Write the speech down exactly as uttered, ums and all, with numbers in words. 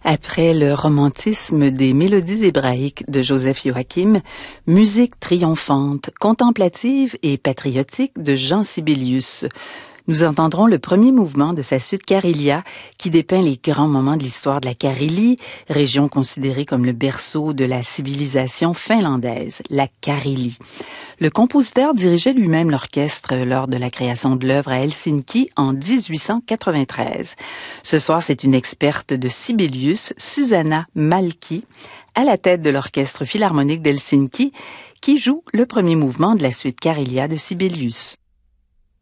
Après le romantisme des mélodies hébraïques de Joseph Joachim, musique triomphante, contemplative et patriotique de Jean Sibelius. Nous entendrons le premier mouvement de sa suite Karélia, qui dépeint les grands moments de l'histoire de la Carélie, région considérée comme le berceau de la civilisation finlandaise, la Carélie. Le compositeur dirigeait lui-même l'orchestre lors de la création de l'œuvre à Helsinki en dix-huit cent quatre-vingt-treize. Ce soir, c'est une experte de Sibelius, Susanna Malki, à la tête de l'orchestre philharmonique d'Helsinki, qui joue le premier mouvement de la suite Karélia de Sibelius.